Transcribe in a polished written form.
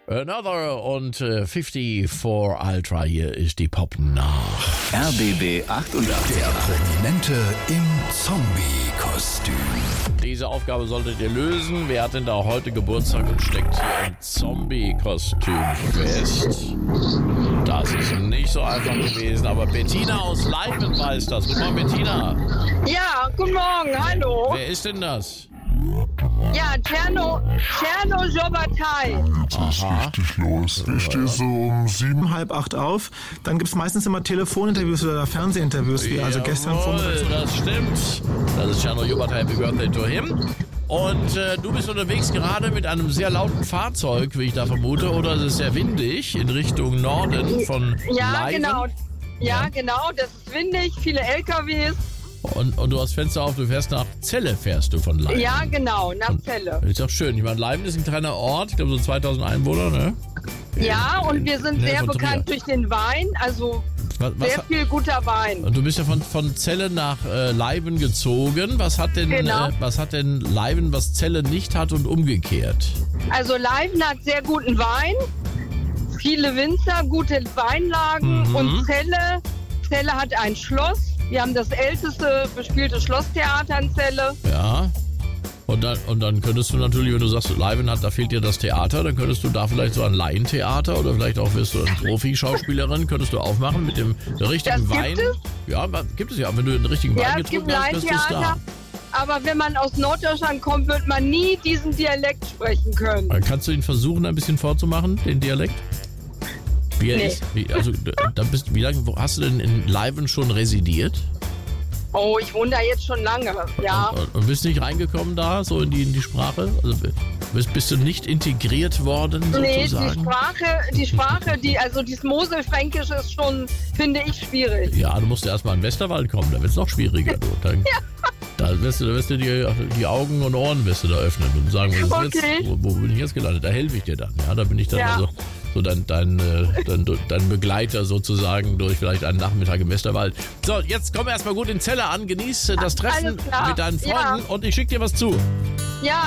Another und 54 Ultra, hier ist die Pop nach. RBB 888. Der Prominente im Zombie-Kostüm. Diese Aufgabe solltet ihr lösen. Wer hat denn da heute Geburtstag und steckt hier im Zombie-Kostüm fest? Das ist nicht so einfach gewesen, aber Bettina aus Leiben weiß das. Guten Morgen, Bettina. Ja, guten Morgen, hallo. Wer ist denn das? Ja, Tscherno Jobatai. Aha. Richtig los. Ich stehe so um 7, halb 8 auf. Dann gibt es meistens immer Telefoninterviews oder Fernsehinterviews, wie also gestern Jawohl, das stimmt. Das ist Tscherno Jobatai, Happy Birthday to him. Und du bist unterwegs gerade mit einem sehr lauten Fahrzeug, wie ich da vermute, oder es ist sehr windig in Richtung Norden von Leiven. Genau. Ja, genau, das ist windig, viele LKWs. Und du hast Fenster auf, du fährst nach Celle, fährst du von Leiven. Ja, genau, nach Celle. Ist doch schön. Ich meine, Leiven ist ein kleiner Ort, ich glaube so 2000 Einwohner, ne? Ja, und wir sind Nähe sehr von bekannt Trier. durch den Wein, also sehr viel guter Wein. Und du bist ja von Celle nach Leiven gezogen. Was hat denn Leiven, was Celle nicht hat und umgekehrt? Also Leiven hat sehr guten Wein, viele Winzer, gute Weinlagen und Celle hat ein Schloss. Wir haben das älteste bespielte Schlosstheater in Celle. Ja. Und dann könntest du natürlich, wenn du sagst, Leiven hat, da fehlt dir das Theater, dann könntest du da vielleicht so ein Laientheater oder vielleicht auch wirst du eine Profi-Schauspielerin, könntest du aufmachen mit dem richtigen Das Wein. gibt es? Ja, gibt es ja. Wenn du den richtigen Wein Ja, es gibt getrunken hast, bist du Laientheater. da. Aber wenn man aus Norddeutschland kommt, wird man nie diesen Dialekt sprechen können. Dann kannst du ihn versuchen, ein bisschen vorzumachen, den Dialekt? Wie er ist? Wie lange hast du denn in Leiven schon residiert? Oh, ich wohne da jetzt schon lange, ja. Und bist nicht reingekommen da, so in die Sprache? Also bist du nicht integriert worden, sozusagen? Nee, die Sprache, dieses Moselfränkische ist schon, finde ich, schwierig. Ja, du musst erst mal in den Westerwald kommen, da wird es noch schwieriger. Du. Da wirst du die Augen und Ohren wirst du da öffnen und sagen, wo bin ich jetzt gelandet? Da helfe ich dir dann. Ja, da bin ich dann also so dein Begleiter sozusagen durch vielleicht einen Nachmittag im Westerwald. So, jetzt komm erstmal gut in Celle an, genieß das Treffen mit deinen Freunden und ich schicke dir was zu.